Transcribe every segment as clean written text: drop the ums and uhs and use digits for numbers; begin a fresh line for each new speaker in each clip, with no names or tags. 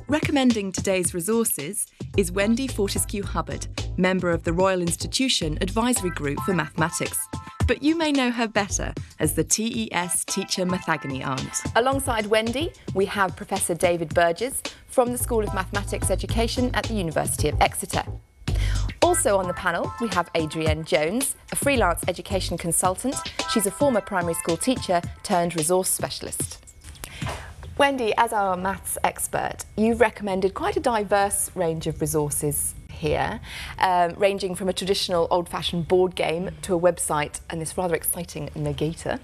Recommending today's resources is Wendy Fortescue-Hubbard, member of the Royal Institution Advisory Group for Mathematics. But you may know her better as the TES Teacher Mathagony Aunt. Alongside Wendy, we have Professor David Burgess from the School of Mathematics Education at the University of Exeter. Also on the panel, we have Adrienne Jones, a freelance education consultant. She's a former primary school teacher turned resource specialist. Wendy, as our maths expert, you've recommended quite a diverse range of resources here, ranging from a traditional old-fashioned board game to a website and this rather exciting Negator.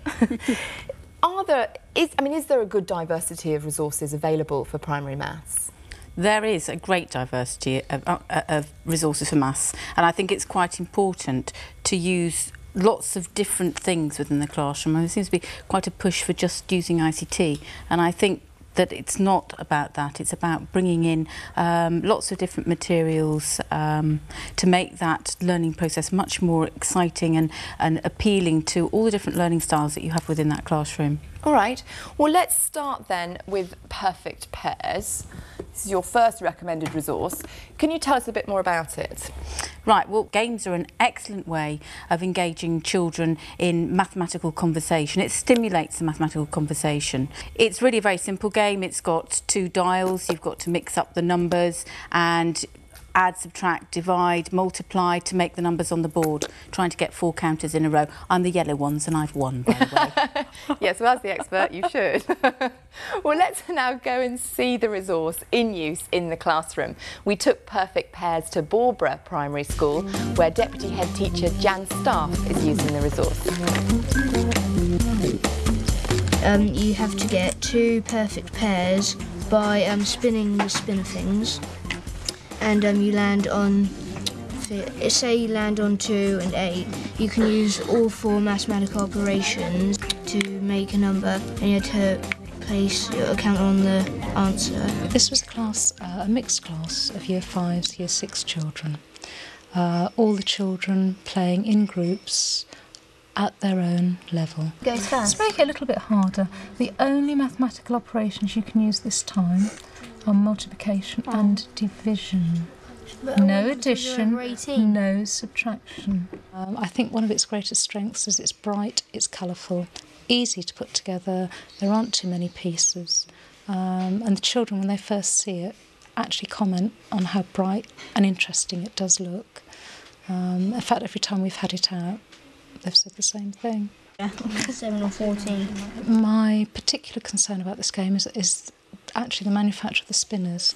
Is there a good diversity of resources available for primary maths?
There is a great diversity of resources for maths, and I think it's quite important to use lots of different things within the classroom. And there seems to be quite a push for just using ICT, and I think that it's not about that. It's about bringing in lots of different materials to make that learning process much more exciting and appealing to all the different learning styles that you have within that classroom.
All right, well, let's start then with Perfect Pairs. This is your first recommended resource. Can you tell us a bit more about it?
Right, well, games are an excellent way of engaging children in mathematical conversation. It stimulates the mathematical conversation. It's really a very simple game. It's got 2 dials. You've got to mix up the numbers and add, subtract, divide, multiply to make the numbers on the board, trying to get 4 counters in a row. I'm the yellow ones and I've won, by the way.
Yes, well, as the expert, you should. Well, let's now go and see the resource in use in the classroom. We took Perfect Pairs to Barbara Primary School, where Deputy Head Teacher Jan Staff is using the resource.
You have to get 2 perfect pairs by spinning the spinner things. And you land on, say you land on 2 and 8, you can use all 4 mathematical operations to make a number, and you have to place your account on the answer.
This was a class, a mixed class of Year 5s, Year 6 children. All the children playing in groups at their own level.
Goes first.
Let's make it a little bit harder. The only mathematical operations you can use this time are multiplication and division. No addition, no subtraction. I think one of its greatest strengths is it's bright, it's colourful, easy to put together, there aren't too many pieces. And the children, when they first see it, actually comment on how bright and interesting it does look. In fact, every time we've had it out, they've said the same thing.
7 or 14.
My particular concern about this game is actually the manufacture of the spinners.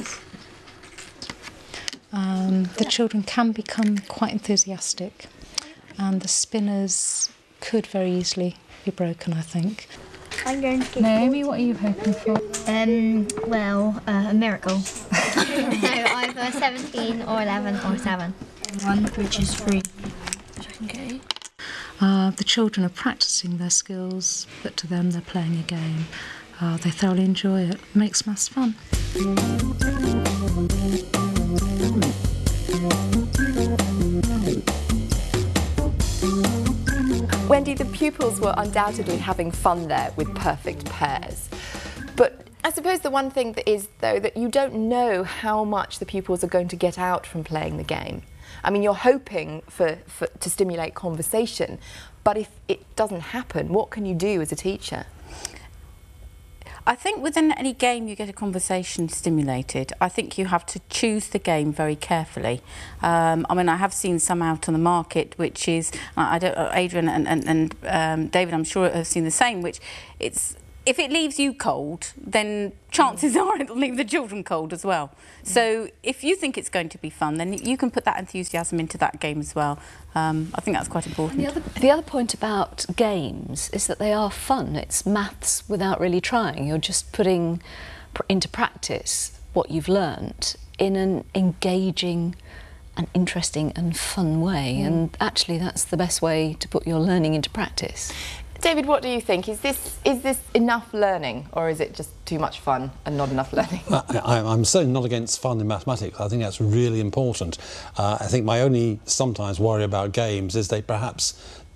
The children can become quite enthusiastic, and the spinners could very easily be broken, I think.
I'm going to give
Naomi, what are you hoping for?
A miracle. No, either 17 or 11 or 7. 1, which is 3.
Okay. The children are practising their skills, but to them they're playing a game. They thoroughly enjoy it. It makes maths fun.
Wendy, the pupils were undoubtedly having fun there with Perfect Pairs. But I suppose the one thing that is, though, that you don't know how much the pupils are going to get out from playing the game. I mean, you're hoping to stimulate conversation, but if it doesn't happen, what can you do as a teacher?
I think within any game you get a conversation stimulated. I think you have to choose the game very carefully. I mean, I have seen some out on the market, which is, Adrienne and David, I'm sure have seen the same, which if it leaves you cold, then chances are it'll leave the children cold as well. So if you think it's going to be fun, then you can put that enthusiasm into that game as well. I think that's quite important.
The other point about games is that they are fun. It's maths without really trying. You're just putting into practice what you've learnt in an engaging and interesting and fun way. And actually that's the best way to put your learning into practice.
David, what do you think? Is this enough learning, or is it just too much fun and not enough learning?
I'm certainly not against fun in mathematics. I think that's really important. I think my only sometimes worry about games is they perhaps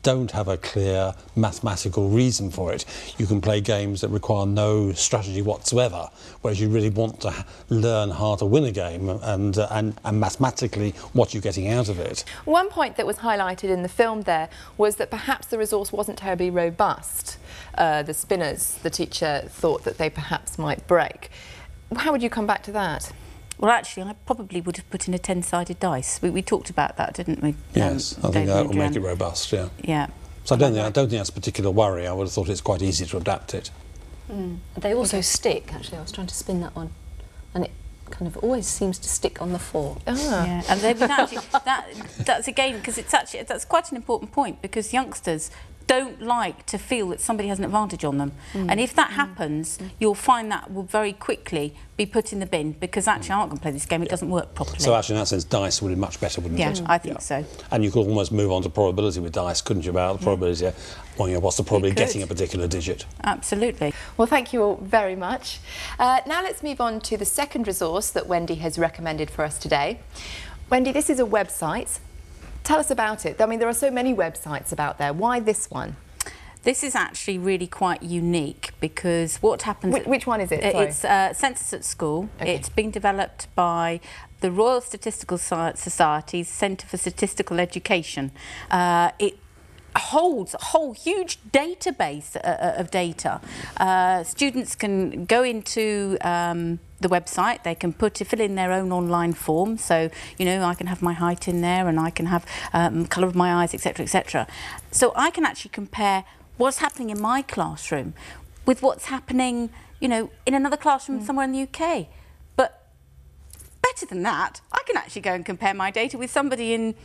don't have a clear mathematical reason for it. You can play games that require no strategy whatsoever, whereas you really want to learn how to win a game and mathematically what you're getting out of it.
One point that was highlighted in the film there was that perhaps the resource wasn't terribly robust. The spinners, the teacher thought that they perhaps might break. How would you come back to that?
Well, actually, I probably would have put in a 10-sided dice. We talked about that, didn't we?
Yes, I think that would make it robust, yeah.
Yeah.
So I don't think that's a particular worry. I would have thought it's quite easy to adapt it.
They also stick, actually. I was trying to spin that one, and it kind of always seems to stick on the floor.
Yeah, and that's again, because that's quite an important point, because youngsters don't like to feel that somebody has an advantage on them. And if that happens, you'll find that will very quickly be put in the bin, because actually I aren't going to play this game, it doesn't work properly.
So actually in that sense dice would be much better, wouldn't it?
Yeah, I think so.
And you could almost move on to probability with dice, couldn't you, about the probability, well, you know, what's the probability of getting a particular digit?
Absolutely.
Well, thank you all very much. Now let's move on to the second resource that Wendy has recommended for us today. Wendy, this is a website. Tell us about it. I mean, there are so many websites about there. Why this one?
This is actually really quite unique, because what happens...
Which one is it? Sorry.
It's Census at School. Okay. It's being developed by the Royal Statistical Society's Centre for Statistical Education. It holds a whole huge database of data. Students can go into the website, they can fill in their own online form, so you know, I can have my height in there, and I can have colour of my eyes, etc, etc. So I can actually compare what's happening in my classroom with what's happening, you know, in another classroom somewhere in the UK. But better than that, I can actually go and compare my data with somebody in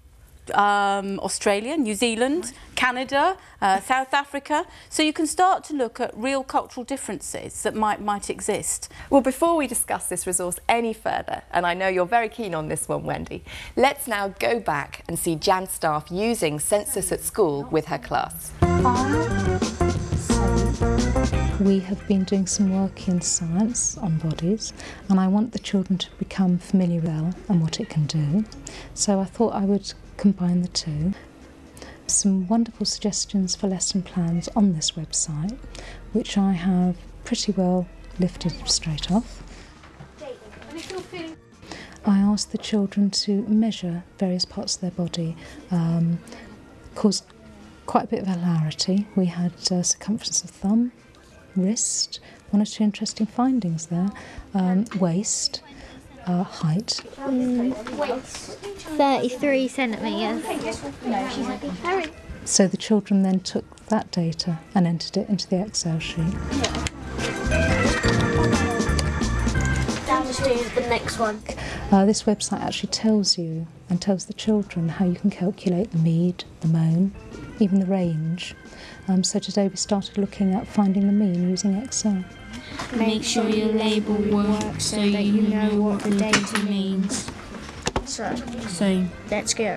Australia, New Zealand, Canada, South Africa. So you can start to look at real cultural differences that might exist.
Well, before we discuss this resource any further, and I know you're very keen on this one, Wendy, let's now go back and see Jan Staff using Census at School with her class.
We have been doing some work in science on bodies, and I want the children to become familiar with it and what it can do. So I thought I would combine the two. Some wonderful suggestions for lesson plans on this website, which I have pretty well lifted straight off. I asked the children to measure various parts of their body, caused quite a bit of hilarity. We had circumference of thumb, wrist, one or two interesting findings there, waist, height.
33 centimetres.
So the children then took that data and entered it into the Excel sheet.
That was the next one.
This website actually tells you and tells the children how you can calculate the mean, the moan, even the range. So today we started looking at finding the mean using Excel.
Make sure your label works so you know what the data means. So let's go.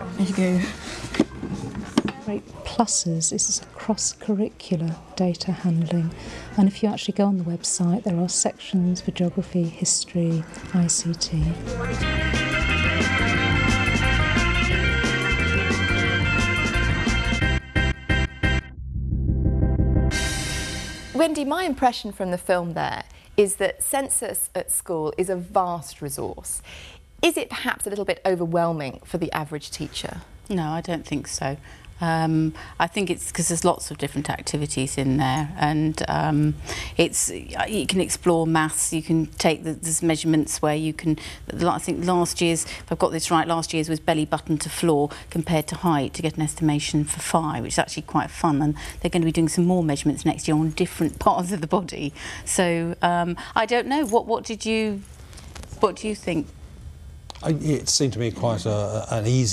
Great pluses is cross-curricular data handling, and if you actually go on the website there are sections for geography, history, ICT.
Wendy, my impression from the film there is that Census at School is a vast resource. Is it perhaps a little bit overwhelming for the average teacher?
No, I don't think so. I think it's because there's lots of different activities in there, and you can explore maths, you can take there's measurements where you can, I think last year's, if I've got this right, last year's was belly button to floor compared to height to get an estimation for phi, which is actually quite fun, and they're going to be doing some more measurements next year on different parts of the body. So I don't know, what do you think?
It seemed to me quite an easy